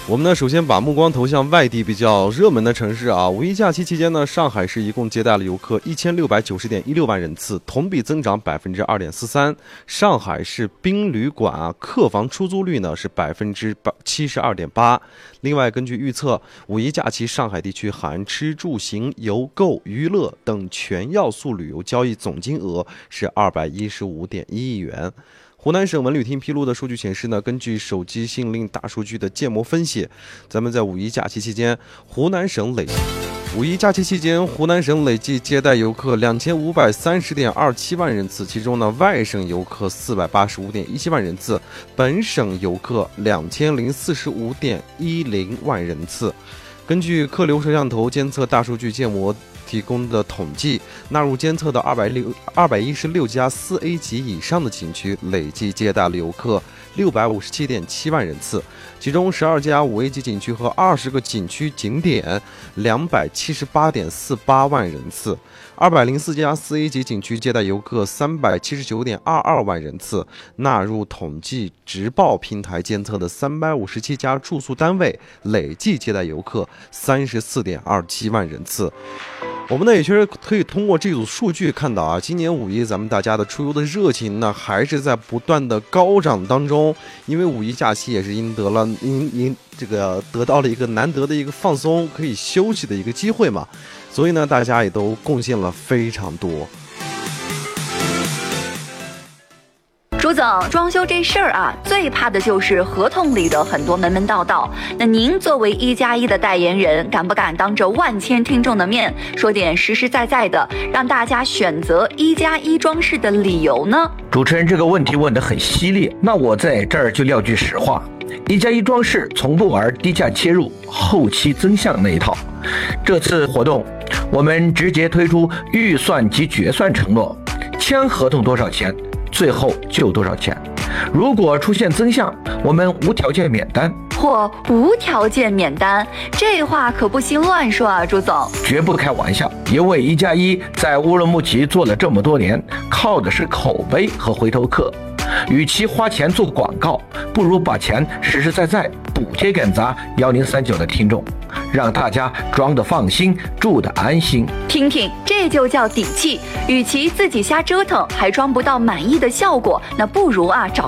我们呢，首先把目光投向外地比较热门的城市啊。五一假期期间呢，上海市一共接待了游客1690.16万人次，同比增长2.43%。上海市宾旅馆啊，客房出租率呢是72.8%。另外，根据预测，五一假期上海地区含吃住行游购娱乐等全要素旅游交易总金额是215.1亿元。湖南省文旅厅披露的数据显示呢，根据手机信令大数据的建模分析，咱们在五一假期期间，湖南省累计接待游客2530.27万人次，其中呢，外省游客485.17万人次，本省游客2045.10万人次。根据客流摄像头监测大数据建模提供的统计，纳入监测的216家4A 级以上的景区累计接待了游客657.7万人次，其中12家5A 级景区和20个景区景点278.48万人次，204家4A 级景区接待游客379.22万人次，纳入统计直报平台监测的357家住宿单位累计接待游客34.27万人次。我们呢也确实可以通过这组数据看到啊，今年五一咱们大家的出游的热情呢还是在不断的高涨当中，因为五一假期也是得到了一个难得的一个放松可以休息的一个机会嘛，所以呢大家也都贡献了非常多。 朱总，装修这事儿啊，最怕的就是合同里的很多门门道道。那您作为1+1的代言人，敢不敢当着万千听众的面说点实实在在的，让大家选择1+1装饰的理由呢？ 主持人这个问题问得很犀利，那我在这儿就撂句实话，1+1装饰从不玩低价切入、后期增项那一套。这次活动，我们直接推出预算及决算承诺，签合同多少钱，最后就多少钱。如果出现增项，我们无条件免单。 或无条件免单，这话可不行乱说啊，朱总。 绝不开玩笑，因为1+1在乌鲁木齐做了这么多年，靠的是口碑和回头客。与其花钱做广告，不如把钱实实在在补贴给咱1039的听众，让大家装得放心，住得安心。 听听，这就叫底气。与其自己瞎折腾还装不到满意的效果，那不如找